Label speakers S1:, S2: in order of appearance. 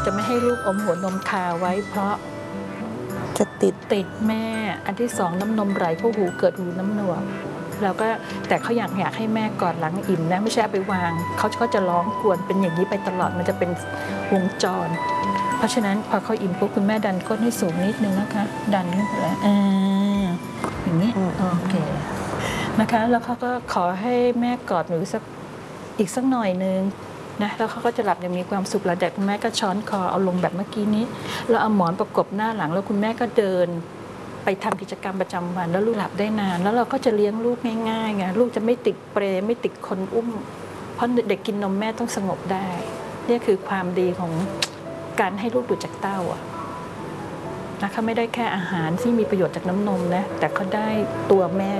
S1: จะไม่ให้ลูกอมหัวนมคาไว้เพราะ
S2: จะติด
S1: แม่อันที่สองน้ำนมไหลเข้าหูเกิดหูน้ำหนวกเราก็แต่เขาอยากให้แม่กอดหลังอิ่มนะไม่ใช่เอาไปวางเขาก็จะร้องกวนเป็นอย่างนี้ไปตลอดมันจะเป็นวงจรเพราะฉะนั้นพอเขาอิ่มปุ๊บคุณแม่ดันก้นให้สูงนิดนึงนะคะดันขึ้นไปอย่างนี้โอเคนะคะแล้วเขาก็ขอให้แม่กอดหนูอีกสักหน่อยนึงนะแล้วเขาก็จะหลับอย่างมีความสุขหลังจากคุณแม่ก็ช้อนคอเอาลงแบบเมื่อกี้นี้แล้วเอาหมอนประกบหน้าหลังแล้วคุณแม่ก็เดินไปทำกิจกรรมประจำวันแล้วลูกหลับได้นานแล้วเราก็จะเลี้ยงลูกง่ายๆไงลูกจะไม่ติดเปรไม่ติดคนอุ้มเพราะเด็กกินนมแม่ต้องสงบได้นี่คือความดีของการให้ลูกดูดจากเต้านะคะไม่ได้แค่อาหารที่มีประโยชน์จากน้ำนมนะแต่เขาได้ตัวแม่